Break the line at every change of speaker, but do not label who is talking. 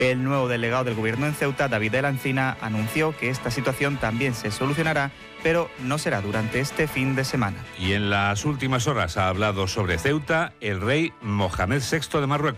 El nuevo delegado del Gobierno en Ceuta, David de la Encina, anunció que esta situación también se solucionará, pero no será durante este fin de semana.
Y en las últimas horas ha hablado sobre Ceuta el rey Mohamed VI de Marruecos.